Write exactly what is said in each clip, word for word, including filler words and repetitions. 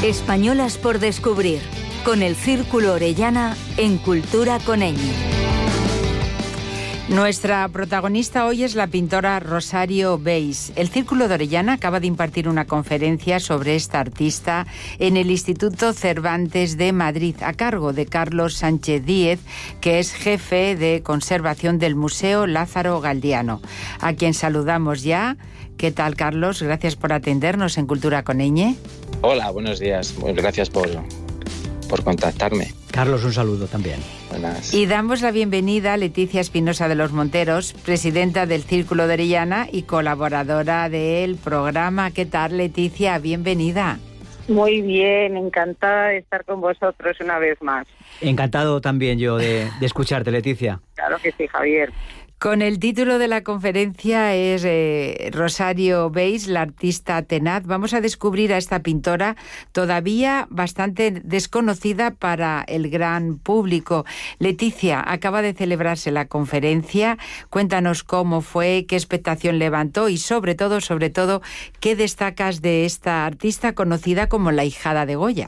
Españolas por descubrir, con el Círculo Orellana en Cultura Coneño. Nuestra protagonista hoy es la pintora Rosario Beis. El Círculo de Orellana acaba de impartir una conferencia sobre esta artista en el Instituto Cervantes de Madrid, a cargo de Carlos Sánchez Díez, que es jefe de conservación del Museo Lázaro Galdiano, a quien saludamos ya. ¿Qué tal, Carlos? Gracias por atendernos en Cultura Coneñe. Hola, buenos días. Gracias por, por contactarme. Carlos, un saludo también. Buenas. Y damos la bienvenida a Leticia Espinosa de los Monteros, presidenta del Círculo de Orellana y colaboradora del programa. ¿Qué tal, Leticia? Bienvenida. Muy bien, encantada de estar con vosotros una vez más. Encantado también yo de, de escucharte, Leticia. Claro que sí, Javier. Con el título de la conferencia es eh, Rosario Beis, la artista tenaz. Vamos a descubrir a esta pintora todavía bastante desconocida para el gran público. Leticia, acaba de celebrarse la conferencia. Cuéntanos cómo fue, qué expectación levantó y sobre todo, sobre todo, qué destacas de esta artista conocida como la ahijada de Goya.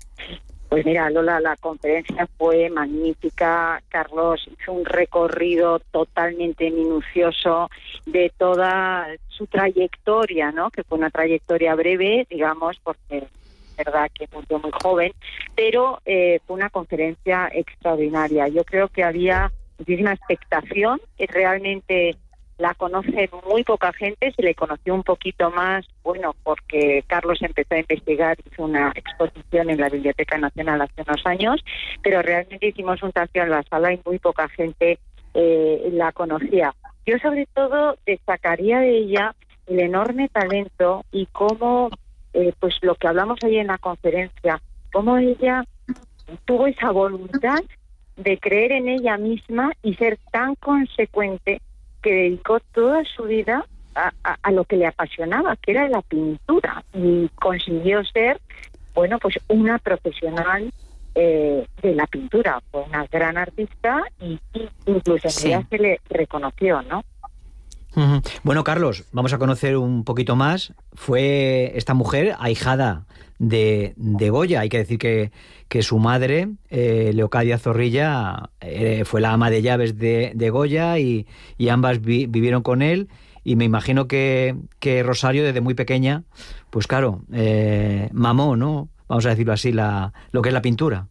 Pues mira, Lola, la conferencia fue magnífica. Carlos hizo un recorrido totalmente minucioso de toda su trayectoria, ¿no? Que fue una trayectoria breve, digamos, porque es verdad que murió muy joven, pero eh, fue una conferencia extraordinaria. Yo creo que había muchísima expectación, que realmente la conoce muy poca gente, se le conoció un poquito más, bueno, porque Carlos empezó a investigar, hizo una exposición en la Biblioteca Nacional hace unos años, pero realmente hicimos un tanteo en la sala y muy poca gente eh, la conocía. Yo sobre todo destacaría de ella el enorme talento y cómo, eh, pues lo que hablamos ahí en la conferencia, cómo ella tuvo esa voluntad de creer en ella misma y ser tan consecuente que dedicó toda su vida a, a, a lo que le apasionaba, que era la pintura, y consiguió ser, bueno, pues una profesional eh, de la pintura. Fue una gran artista y, y incluso en ella se le reconoció, ¿no? Uh-huh. Bueno, Carlos, vamos a conocer un poquito más. Fue esta mujer ahijada de, de Goya. Hay que decir que, que su madre, eh, Leocadia Zorrilla, eh, fue la ama de llaves de, de Goya y, y ambas vi, vivieron con él. Y me imagino que, que Rosario, desde muy pequeña, pues claro, eh, mamó, ¿no? Vamos a decirlo así, la, lo que es la pintura.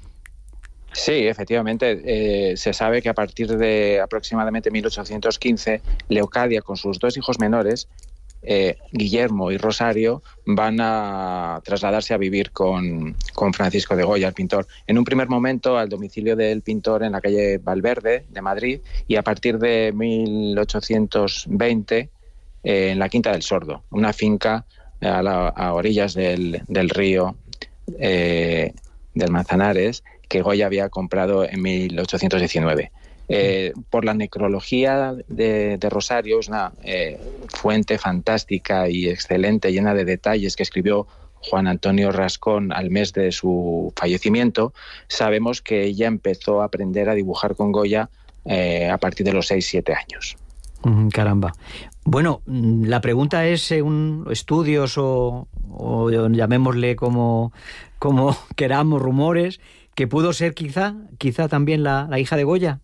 Sí, efectivamente. Eh, se sabe que a partir de aproximadamente mil ochocientos quince, Leocadia, con sus dos hijos menores, eh, Guillermo y Rosario, van a trasladarse a vivir con, con Francisco de Goya, el pintor. En un primer momento al domicilio del pintor en la calle Valverde de Madrid, y a partir de mil ochocientos veinte eh, en la Quinta del Sordo, una finca a, la, a orillas del, del río eh, del Manzanares, que Goya había comprado en mil ochocientos diecinueve. Eh, por la necrología de, de Rosario, es una eh, fuente fantástica y excelente, llena de detalles, que escribió Juan Antonio Rascón al mes de su fallecimiento. Sabemos que ella empezó a aprender a dibujar con Goya eh, a partir de los seis siete años. Caramba. Bueno, la pregunta es, según estudios o, o llamémosle como, como queramos, rumores, que pudo ser quizá, quizá también la, la hija de Goya.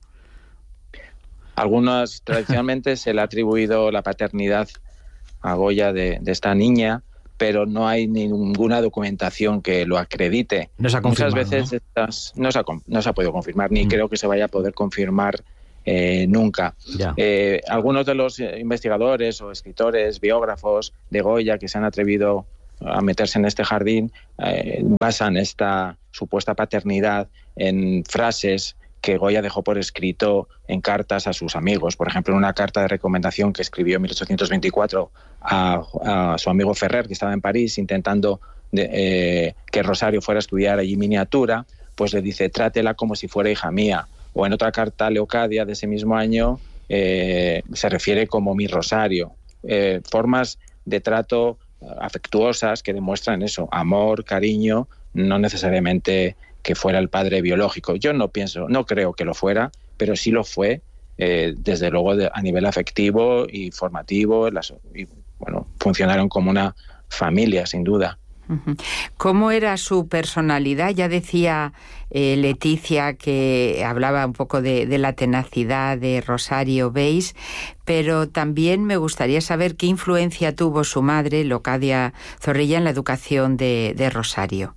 Algunas, tradicionalmente se le ha atribuido la paternidad a Goya de, de esta niña, pero no hay ninguna documentación que lo acredite. No se ha confirmado, Muchas veces ¿no? Estas, no, se ha, no se ha podido confirmar, ni mm. creo que se vaya a poder confirmar eh, nunca. Eh, algunos de los investigadores o escritores, biógrafos de Goya que se han atrevido a meterse en este jardín, eh, basan esta supuesta paternidad en frases que Goya dejó por escrito en cartas a sus amigos. Por ejemplo, en una carta de recomendación que escribió en mil ochocientos veinticuatro a, a su amigo Ferrer, que estaba en París, intentando de, eh, que Rosario fuera a estudiar allí miniatura, pues le dice: trátela como si fuera hija mía. O en otra carta a Leocadia de ese mismo año, eh, se refiere como mi Rosario. Eh, formas de trato afectuosas que demuestran eso, amor, cariño, no necesariamente que fuera el padre biológico. Yo no pienso, no creo que lo fuera, pero sí lo fue, eh, desde luego de, a nivel afectivo y formativo, las, y bueno, funcionaron como una familia, sin duda. ¿Cómo era su personalidad? Ya decía eh, Leticia que hablaba un poco de, de la tenacidad de Rosario Beis, pero también me gustaría saber qué influencia tuvo su madre, Leocadia Zorrilla, en la educación de, de Rosario.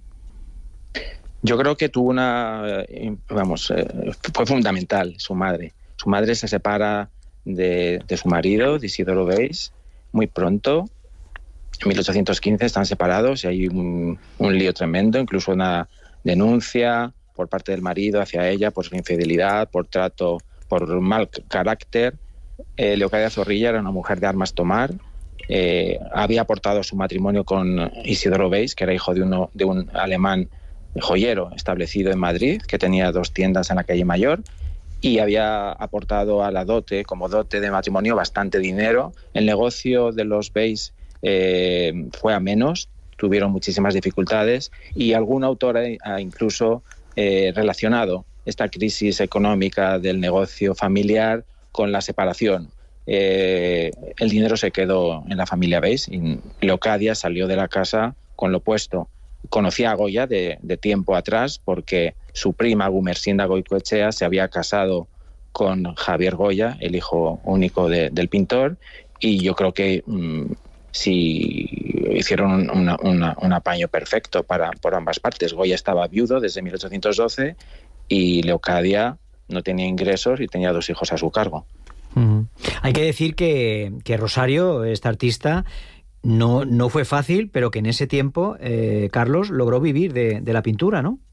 Yo creo que tuvo una, vamos, fue fundamental su madre. Su madre se separa de, de su marido, de Isidoro Beis, muy pronto. En mil ochocientos quince están separados y hay un, un lío tremendo, incluso una denuncia por parte del marido hacia ella por su infidelidad, por trato, por mal carácter. Eh, Leocadia Zorrilla era una mujer de armas tomar. Eh, había aportado su matrimonio con Isidoro Beis, que era hijo de, uno, de un alemán joyero establecido en Madrid, que tenía dos tiendas en la calle Mayor, y había aportado a la dote, como dote de matrimonio, bastante dinero. El negocio de los Beis eh, fue a menos, tuvieron muchísimas dificultades, y algún autor ha incluso eh, relacionado esta crisis económica del negocio familiar con la separación. Eh, el dinero se quedó en la familia Beis y Leocadia salió de la casa con lo puesto. Conocía a Goya de, de tiempo atrás porque su prima Gumersinda Goicoechea se había casado con Javier Goya, el hijo único de, del pintor, y yo creo que mmm, sí hicieron una, una, un apaño perfecto para, por ambas partes. Goya estaba viudo desde mil ochocientos doce y Leocadia no tenía ingresos y tenía dos hijos a su cargo. Uh-huh. Hay que decir que, que Rosario, esta artista, no, no fue fácil, pero que en ese tiempo, eh, Carlos, logró vivir de, de la pintura, ¿no?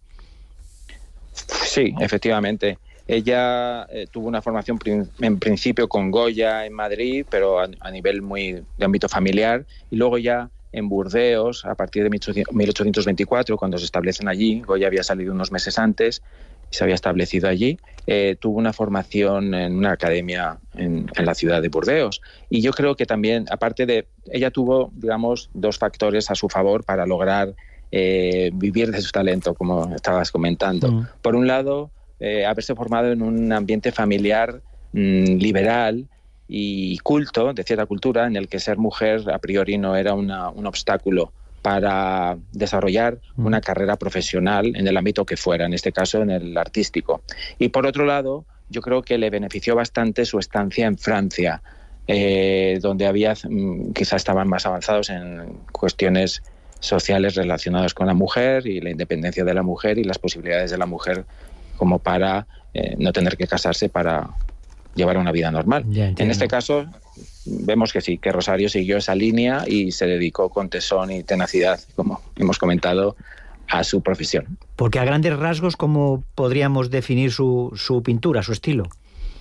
Sí, efectivamente. Ella eh, tuvo una formación prin- en principio con Goya en Madrid, pero a, a nivel muy de ámbito familiar, y luego ya en Burdeos, a partir de mil ochocientos veinticuatro, cuando se establecen allí. Goya había salido unos meses antes y se había establecido allí. Eh, tuvo una formación en una academia en, en la ciudad de Burdeos. Y yo creo que también, aparte de... Ella tuvo, digamos, dos factores a su favor para lograr eh, vivir de su talento, como estabas comentando. Mm. Por un lado, eh, haberse formado en un ambiente familiar mmm, liberal y culto, de cierta cultura, en el que ser mujer a priori no era una, un obstáculo para desarrollar una carrera profesional en el ámbito que fuera, en este caso en el artístico. Y por otro lado, yo creo que le benefició bastante su estancia en Francia, eh, donde había, quizá estaban más avanzados en cuestiones sociales relacionadas con la mujer y la independencia de la mujer y las posibilidades de la mujer como para eh, no tener que casarse para llevar una vida normal. En este caso, vemos que sí, que Rosario siguió esa línea y se dedicó con tesón y tenacidad, como hemos comentado, a su profesión. Porque a grandes rasgos, ¿cómo podríamos definir su, su pintura, su estilo?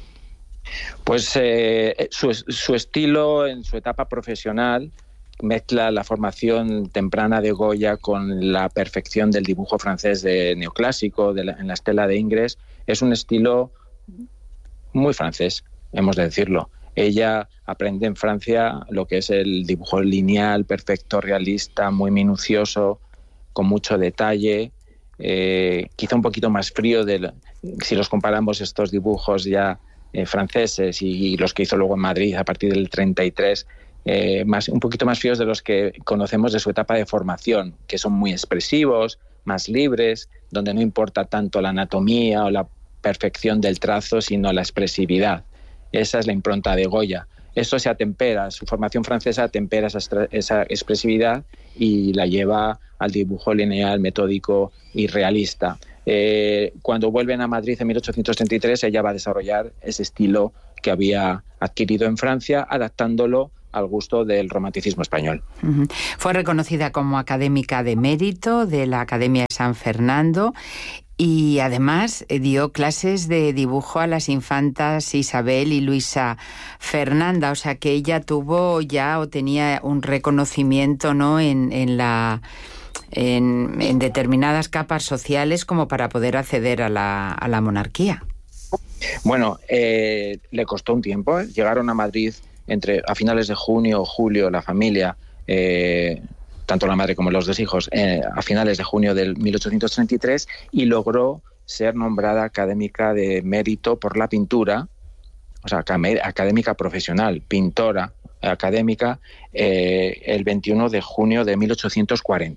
Pues eh, su, su estilo en su etapa profesional mezcla la formación temprana de Goya con la perfección del dibujo francés de neoclásico, de la, en la estela de Ingres. Es un estilo muy francés, hemos de decirlo. Ella aprende en Francia lo que es el dibujo lineal, perfecto, realista, muy minucioso, con mucho detalle, eh, quizá un poquito más frío de, si los comparamos estos dibujos ya eh, franceses y, y los que hizo luego en Madrid a partir del treinta y tres, eh, más, un poquito más fríos de los que conocemos de su etapa de formación, que son muy expresivos, más libres, donde no importa tanto la anatomía o la perfección del trazo, sino la expresividad. Esa es la impronta de Goya. Eso se atempera, su formación francesa atempera esa, esa expresividad y la lleva al dibujo lineal, metódico y realista. Eh, cuando vuelven a Madrid en mil ochocientos treinta y tres, ella va a desarrollar ese estilo que había adquirido en Francia, adaptándolo al gusto del romanticismo español. Uh-huh. Fue reconocida como académica de mérito de la Academia de San Fernando y además dio clases de dibujo a las infantas Isabel y Luisa Fernanda, o sea que ella tuvo ya o tenía un reconocimiento, ¿no?, en, en la en, en determinadas capas sociales como para poder acceder a la, a la monarquía. Bueno, eh, le costó un tiempo, ¿eh? Llegaron a Madrid entre a finales de junio o julio, la familia, eh, tanto la madre como los dos hijos, eh, a finales de junio del mil ochocientos treinta y tres, y logró ser nombrada académica de mérito por la pintura, o sea, académica profesional, pintora académica, eh, el veintiuno de junio de mil ochocientos cuarenta.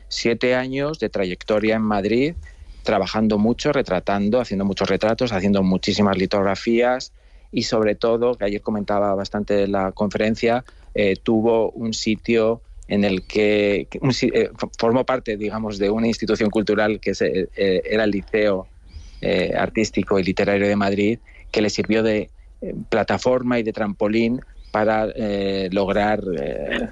siete años de trayectoria en Madrid, trabajando mucho, retratando, haciendo muchos retratos, haciendo muchísimas litografías y sobre todo, que ayer comentaba bastante en la conferencia, eh, tuvo un sitio en el que un, eh, formó parte, digamos, de una institución cultural que se, eh, era el Liceo eh, Artístico y Literario de Madrid, que le sirvió de eh, plataforma y de trampolín para eh, lograr eh,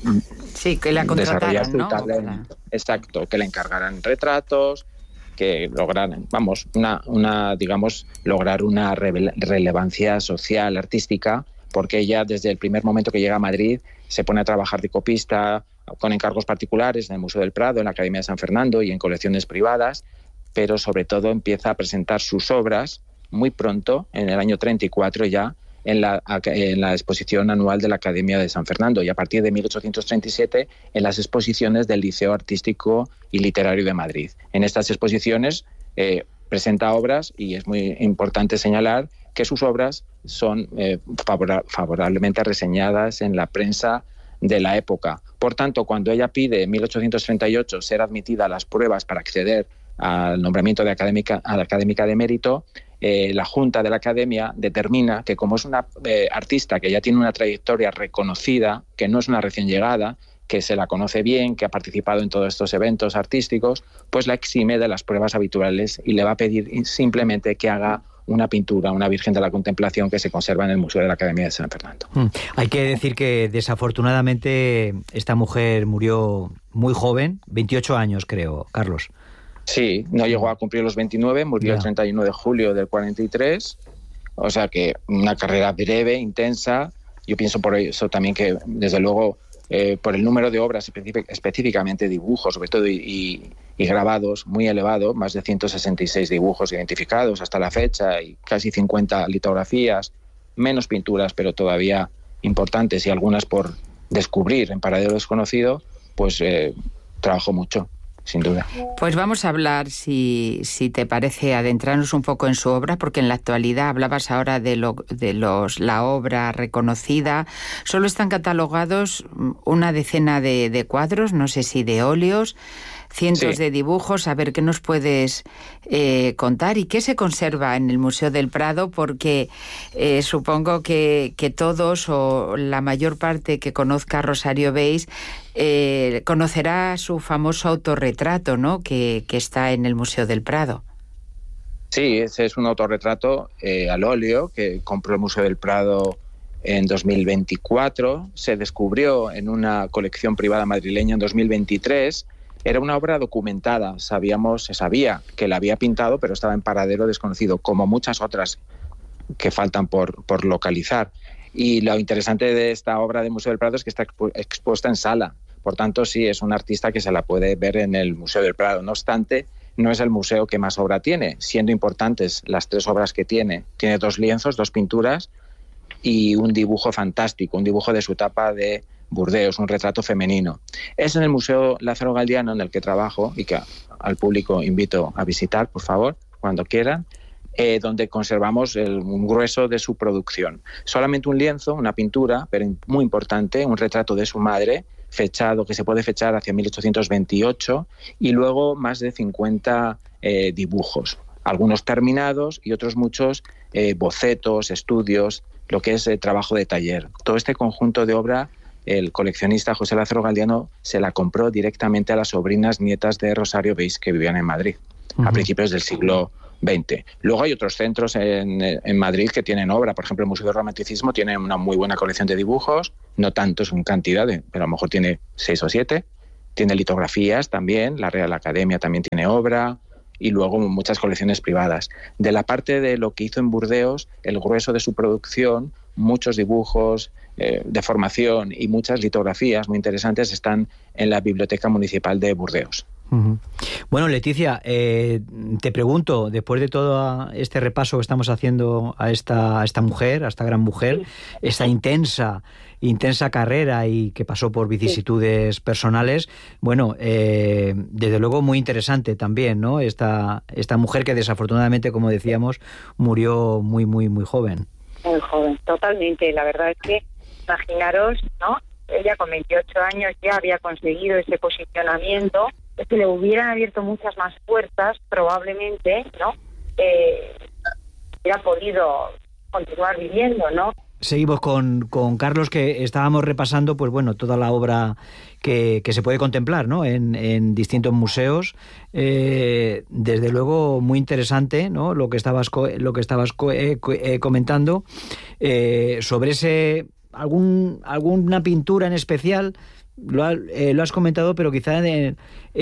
sí, que la desarrollar su ¿no? talento. Exacto, que le encargaran retratos, que lograran, vamos, una, una digamos, lograr una rele- relevancia social, artística, porque ella desde el primer momento que llega a Madrid se pone a trabajar de copista con encargos particulares en el Museo del Prado, en la Academia de San Fernando y en colecciones privadas, pero sobre todo empieza a presentar sus obras muy pronto, en el año treinta y cuatro ya, en la, en la exposición anual de la Academia de San Fernando, y a partir de mil ochocientos treinta y siete en las exposiciones del Liceo Artístico y Literario de Madrid. En estas exposiciones eh, presenta obras, y es muy importante señalar que sus obras son eh, favora- favorablemente reseñadas en la prensa de la época. Por tanto, cuando ella pide en mil ochocientos treinta y ocho ser admitida a las pruebas para acceder al nombramiento de académica, a la académica de mérito, eh, la Junta de la Academia determina que como es una eh, artista que ya tiene una trayectoria reconocida, que no es una recién llegada, que se la conoce bien, que ha participado en todos estos eventos artísticos, pues la exime de las pruebas habituales y le va a pedir simplemente que haga una pintura, una Virgen de la Contemplación que se conserva en el Museo de la Academia de San Fernando. Mm. Hay que decir que desafortunadamente esta mujer murió muy joven, veintiocho años creo, Carlos. Sí, no llegó a cumplir los veintinueve, murió Ya. el treinta y uno de julio del cuarenta y tres, o sea que una carrera breve, intensa. Yo pienso por eso también que, desde luego, eh, por el número de obras, específic- específicamente dibujos, sobre todo, y, y, y grabados, muy elevado, más de ciento sesenta y seis dibujos identificados hasta la fecha y casi cincuenta litografías, menos pinturas, pero todavía importantes, y algunas por descubrir en paradero desconocido, pues eh, trabajó mucho. Sin duda. Pues vamos a hablar, si, si te parece, adentrarnos un poco en su obra, porque en la actualidad hablabas ahora de, lo, de los, la obra reconocida. Solo están catalogados una decena de, de cuadros, no sé si de óleos, cientos Sí. de dibujos. A ver, ¿qué nos puedes eh, contar y qué se conserva en el Museo del Prado? Porque eh, supongo que, que todos, o la mayor parte que conozca a Rosario Beis, eh, conocerá su famoso autorretrato, ¿no?, que, que está en el Museo del Prado. Sí, ese es un autorretrato eh, al óleo que compró el Museo del Prado en dos mil veinticuatro. Se descubrió en una colección privada madrileña en dos mil veintitrés. Era una obra documentada, sabíamos, se sabía que la había pintado, pero estaba en paradero desconocido, como muchas otras que faltan por, por localizar. Y lo interesante de esta obra del Museo del Prado es que está expu- expuesta en sala. Por tanto, sí, es un artista que se la puede ver en el Museo del Prado. No obstante, no es el museo que más obra tiene, siendo importantes las tres obras que tiene. Tiene dos lienzos, dos pinturas y un dibujo fantástico, un dibujo de su etapa de Burdeos, un retrato femenino. Es en el Museo Lázaro Galdiano, en el que trabajo y que al público invito a visitar, por favor, cuando quieran, eh, donde conservamos el, un grueso de su producción. Solamente un lienzo, una pintura, pero muy importante, un retrato de su madre, fechado, que se puede fechar hacia mil ochocientos veintiocho, y luego más de cincuenta eh, dibujos, algunos terminados y otros muchos eh, bocetos, estudios, lo que es eh, trabajo de taller. Todo este conjunto de obra, el coleccionista José Lázaro Galdiano se la compró directamente a las sobrinas nietas de Rosario Beis que vivían en Madrid, uh-huh, a principios del siglo veinte. Luego hay otros centros en, en Madrid que tienen obra. Por ejemplo, el Museo del Romanticismo tiene una muy buena colección de dibujos, no tantos en cantidad, de, pero a lo mejor tiene seis o siete. Tiene litografías también, la Real Academia también tiene obra, y luego muchas colecciones privadas. De la parte de lo que hizo en Burdeos, el grueso de su producción, muchos dibujos eh, de formación y muchas litografías muy interesantes están en la Biblioteca Municipal de Burdeos. Uh-huh. Bueno, Leticia, eh, te pregunto, después de todo este repaso que estamos haciendo a esta, a esta mujer, a esta gran mujer, esta intensa, intensa carrera y que pasó por vicisitudes sí. personales, bueno, eh, desde luego muy interesante también, ¿no? Esta, esta mujer que desafortunadamente, como decíamos, murió muy, muy, muy joven. Muy joven, totalmente. La verdad es que, imaginaros, ¿no? Ella con veintiocho años ya había conseguido ese posicionamiento que le hubieran abierto muchas más puertas, probablemente, ¿no? Eh, hubiera podido continuar viviendo, ¿no? Seguimos con, con Carlos, que estábamos repasando, pues bueno, toda la obra que, que se puede contemplar, ¿no? En, en distintos museos. Eh, desde luego muy interesante, ¿no? Lo que estabas lo que estabas eh, eh, comentando eh, sobre ese algún alguna pintura en especial. Lo, ha, eh, lo has comentado, pero quizá en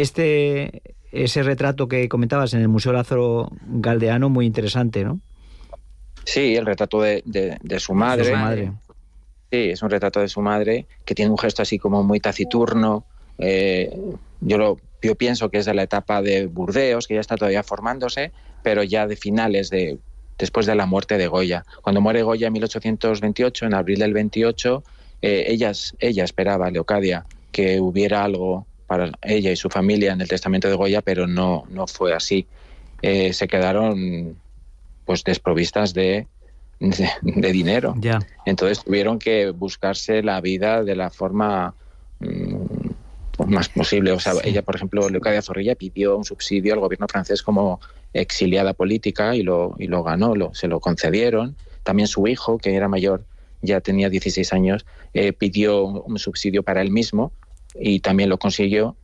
este ese retrato que comentabas en el Museo Lázaro Galdeano, muy interesante, ¿no? Sí, el retrato de, de, de su madre. De su madre. Sí, es un retrato de su madre que tiene un gesto así como muy taciturno. Eh, yo, lo, yo pienso que es de la etapa de Burdeos, que ya está todavía formándose, pero ya de finales, de después de la muerte de Goya. Cuando muere Goya en mil ochocientos veintiocho, en abril del veintiocho, eh, ella, ella esperaba, Leocadia, que hubiera algo para ella y su familia en el testamento de Goya, pero no, no fue así. Eh, se quedaron pues desprovistas de, de, de dinero. Ya. Entonces tuvieron que buscarse la vida de la forma mmm, más posible. O sea, sí. Ella, por ejemplo, Leocadia Zorrilla pidió un subsidio al gobierno francés como exiliada política y lo, y lo ganó, lo, se lo concedieron. También su hijo, que era mayor, ya tenía dieciséis años, eh, pidió un subsidio para él mismo y también lo consiguió.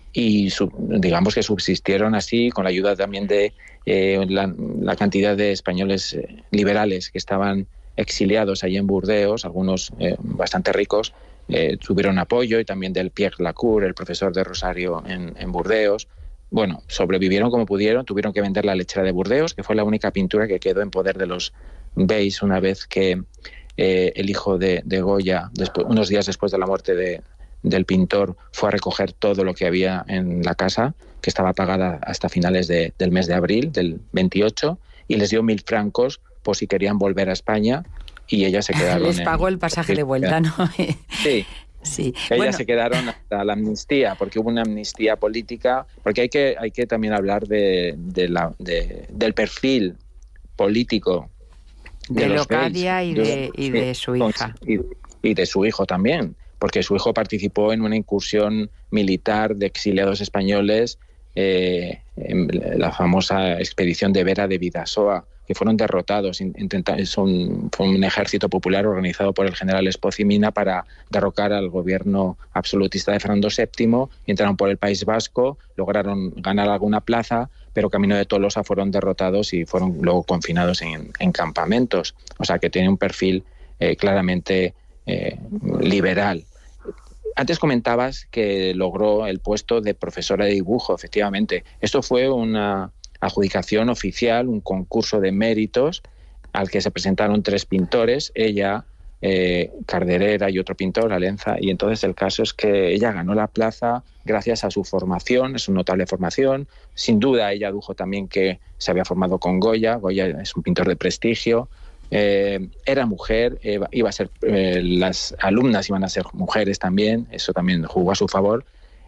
Y su, digamos que subsistieron así con la ayuda también de eh, la, la cantidad de españoles eh, liberales que estaban exiliados allí en Burdeos, algunos eh, bastante ricos, eh, tuvieron apoyo, y también del Pierre Lacour, el profesor de Rosario en, en Burdeos. Bueno, sobrevivieron como pudieron, tuvieron que vender la lechera de Burdeos, que fue la única pintura que quedó en poder de los Beys una vez que eh, el hijo de, de Goya, después, unos días después de la muerte de del pintor, fue a recoger todo lo que había en la casa, que estaba pagada hasta finales de, del mes de abril, del veintiocho, y les dio mil francos por si querían volver a España, y ellas se quedaron... Les pagó en, el pasaje de vuelta, ¿no? Sí. Sí. Ellas bueno. se quedaron hasta la amnistía, porque hubo una amnistía política, porque hay que, hay que también hablar de, de la, de, del perfil político de, de Leocadia y de, y de su hija. Y, y de su hijo también, porque su hijo participó en una incursión militar de exiliados españoles, eh, en la famosa expedición de Vera de Bidasoa, que fueron derrotados. Intenta, son, fue un ejército popular organizado por el general Espoz y Mina para derrocar al gobierno absolutista de Fernando séptimo. Entraron por el País Vasco, lograron ganar alguna plaza, pero camino de Tolosa fueron derrotados y fueron luego confinados en, en campamentos. O sea que tiene un perfil eh, claramente eh, liberal. Antes comentabas que logró el puesto de profesora de dibujo, efectivamente. Esto fue una adjudicación oficial, un concurso de méritos al que se presentaron tres pintores, ella, eh, Carderera y otro pintor, Alenza, y entonces el caso es que ella ganó la plaza gracias a su formación, es su notable formación. Sin duda ella dijo también que se había formado con Goya, Goya es un pintor de prestigio. Eh, era mujer, eh, iba a ser eh, las alumnas iban a ser mujeres también, eso también jugó a su favor,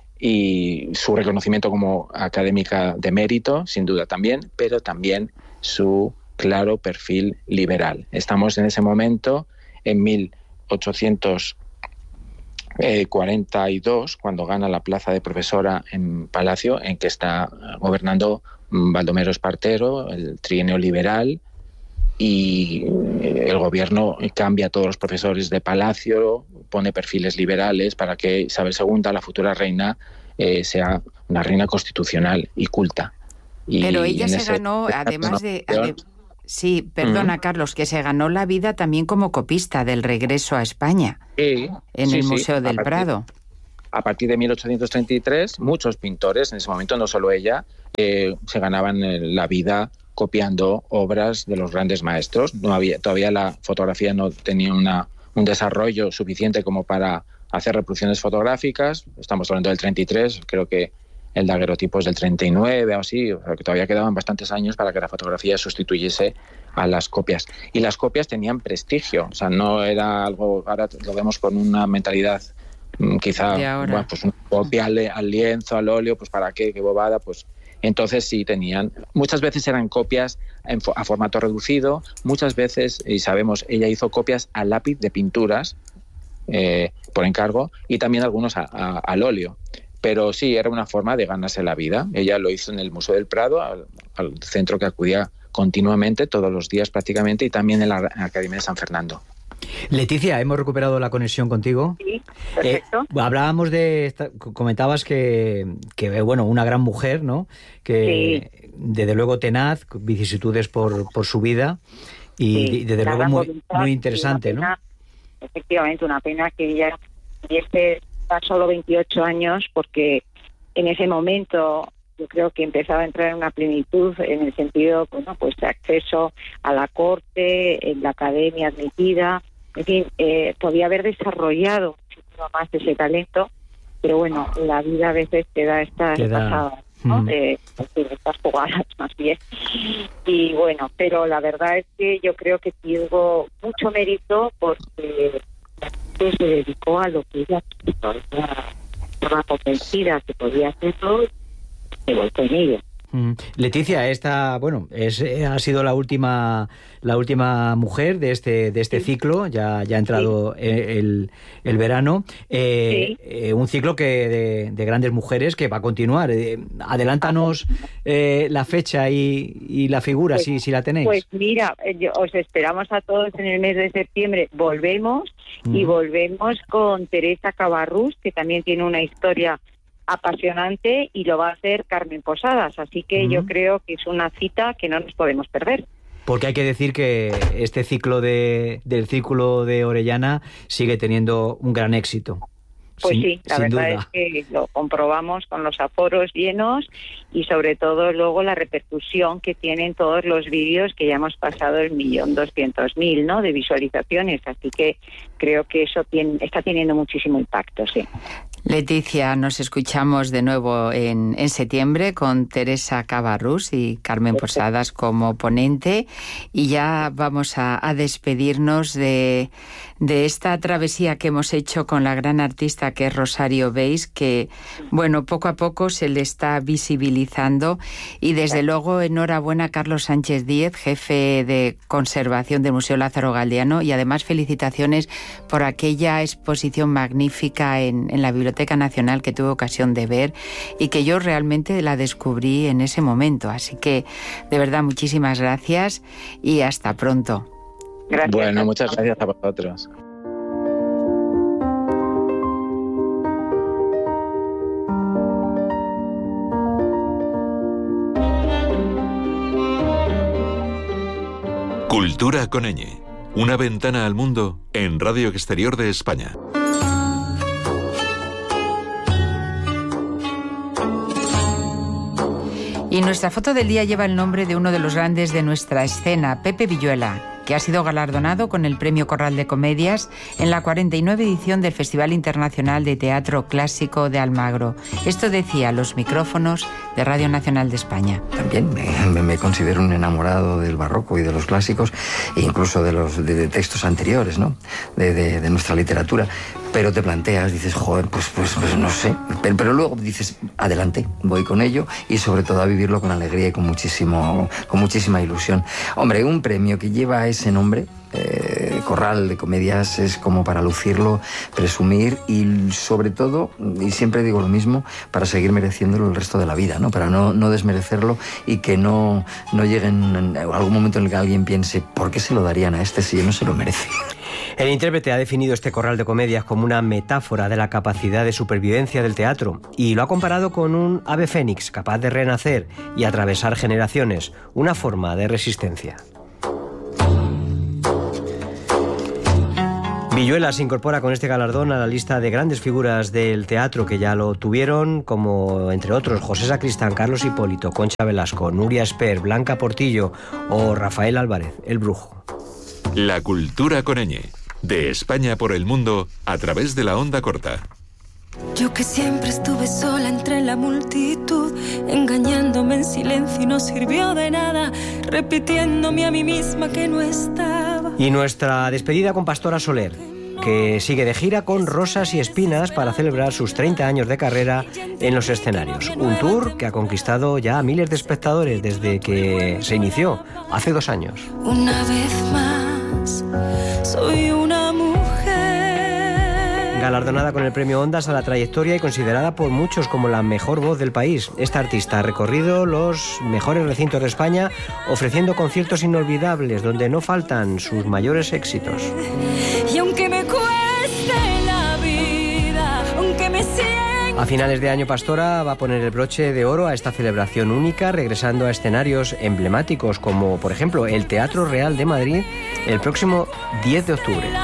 y su reconocimiento como académica de mérito, sin duda también, pero también su claro perfil liberal. Estamos en ese momento, en mil ochocientos cuarenta y dos, cuando gana la plaza de profesora en Palacio, en que está gobernando Baldomero Espartero, el trienio liberal, y el gobierno cambia a todos los profesores de Palacio, pone perfiles liberales para que Isabel segunda, la futura reina, eh, sea una reina constitucional y culta. Y Pero ella se ese, ganó, además de... Ade, sí, perdona, uh-huh. Carlos, que se ganó la vida también como copista del regreso a España, sí, en sí, el sí, Museo del a partir, Prado. A partir de mil ochocientos treinta y tres, muchos pintores, en ese momento no solo ella, eh, se ganaban la vida copiando obras de los grandes maestros. No había, todavía la fotografía no tenía una, un desarrollo suficiente como para hacer reproducciones fotográficas. Estamos hablando del treinta y tres, creo que el daguerrotipo es del treinta y nueve o así, o sea, que todavía quedaban bastantes años para que la fotografía sustituyese a las copias. Y las copias tenían prestigio, o sea, no era algo, ahora lo vemos con una mentalidad quizá, bueno, pues una copia al, al lienzo, al óleo, pues para qué, qué bobada, pues entonces sí tenían, muchas veces eran copias en, a formato reducido, muchas veces, y sabemos, ella hizo copias a lápiz de pinturas eh, por encargo, y también algunos a, a, al óleo. pero sí, era una forma de ganarse la vida. Ella lo hizo en el Museo del Prado, al, al centro que acudía continuamente, todos los días prácticamente, y también en la Academia de San Fernando. Leticia, hemos recuperado la conexión contigo. Sí, perfecto. Eh, hablábamos de, comentabas que, que, bueno, una gran mujer, ¿no? Que sí. Desde luego tenaz, vicisitudes por, por su vida y sí, desde luego muy, muy interesante, pena, ¿no? Efectivamente, una pena que ella tuviese tan solo veintiocho años, porque en ese momento yo creo que empezaba a entrar en una plenitud en el sentido, bueno, pues de acceso a la corte, en la academia admitida, en fin, eh, podía haber desarrollado muchísimo más ese talento, pero bueno, la vida a veces te da estas pasadas, ¿no? Mm. De, de estas jugadas más bien. Y bueno, pero la verdad es que yo creo que tuvo mucho mérito porque se dedicó a lo que ella quiso, estaba convencida que podía hacerlo. En ello. Mm. Leticia, esta, bueno, es, ha sido la última, la última mujer de este, de este sí. ciclo. Ya, ya ha entrado sí. el, el verano. Eh, sí. eh, un ciclo que de, de grandes mujeres que va a continuar. Eh, adelántanos eh, la fecha y, y la figura, pues, si, si la tenéis. Pues mira, yo, os esperamos a todos en el mes de septiembre. Volvemos mm. y volvemos con Teresa Cabarrús, que también tiene una historia apasionante, y lo va a hacer Carmen Posadas, así que uh-huh. yo creo que es una cita que no nos podemos perder. Porque hay que decir que este ciclo de, del Círculo de Orellana sigue teniendo un gran éxito. Pues sin, sí, la sin verdad duda. es que lo comprobamos con los aforos llenos y sobre todo luego la repercusión que tienen todos los vídeos, que ya hemos pasado el millón doscientos mil, ¿no?, de visualizaciones, así que creo que eso tiene, está teniendo muchísimo impacto, sí. Leticia, nos escuchamos de nuevo en, en septiembre con Teresa Cabarrús y Carmen Posadas como ponente, y ya vamos a, a despedirnos de, de esta travesía que hemos hecho con la gran artista que es Rosario Beis, que, bueno, poco a poco se le está visibilizando, y desde luego enhorabuena a Carlos Sánchez Díez, jefe de conservación del Museo Lázaro Galdiano, y además felicitaciones por aquella exposición magnífica en, en la Biblioteca Nacional que tuve ocasión de ver y que yo realmente la descubrí en ese momento. Así que, de verdad, muchísimas gracias y hasta pronto. Gracias. Bueno, muchas gracias a vosotros. Cultura con ñ, una ventana al mundo en Radio Exterior de España. Y nuestra foto del día lleva el nombre de uno de los grandes de nuestra escena, Pepe Villuela, que ha sido galardonado con el Premio Corral de Comedias en la cuarenta y nueve edición del Festival Internacional de Teatro Clásico de Almagro. Esto decía los micrófonos de Radio Nacional de España. También me, me considero un enamorado del barroco y de los clásicos, e incluso de los de, de textos anteriores, ¿no?, de, de, de nuestra literatura. Pero te planteas, dices, joder, pues, pues, pues no sé. Pero, pero luego dices, adelante, voy con ello, y sobre todo a vivirlo con alegría y con muchísimo, con muchísima ilusión. Hombre, un premio que lleva ese nombre, eh, Corral de Comedias, es como para lucirlo, presumir y sobre todo, y siempre digo lo mismo, para seguir mereciéndolo el resto de la vida, ¿no? Para no, no desmerecerlo y que no, no llegue en algún momento en el que alguien piense, ¿por qué se lo darían a este si no se lo merece? El intérprete ha definido este Corral de Comedias como una metáfora de la capacidad de supervivencia del teatro y lo ha comparado con un ave fénix capaz de renacer y atravesar generaciones, una forma de resistencia. Villuela se incorpora con este galardón a la lista de grandes figuras del teatro que ya lo tuvieron, como entre otros José Sacristán, Carlos Hipólito, Concha Velasco, Nuria Esper, Blanca Portillo o Rafael Álvarez, el Brujo. La cultura con ñ, de España por el mundo a través de la onda corta. Yo que siempre estuve sola entre la multitud, engañándome en silencio y no sirvió de nada, repitiéndome a mí misma que no estaba. Y nuestra despedida con Pastora Soler, que sigue de gira con Rosas y Espinas para celebrar sus treinta años de carrera en los escenarios. Un tour que ha conquistado ya a miles de espectadores desde que se inició hace dos años. Una vez más, soy una mujer. galardonada con el premio Ondas a la trayectoria y considerada por muchos como la mejor voz del país. Esta artista ha recorrido los mejores recintos de España ofreciendo conciertos inolvidables donde no faltan sus mayores éxitos. Y aunque me cueste la vida, aunque me sienta... A finales de año, Pastora va a poner el broche de oro a esta celebración única, regresando a escenarios emblemáticos como, por ejemplo, el Teatro Real de Madrid el próximo diez de octubre.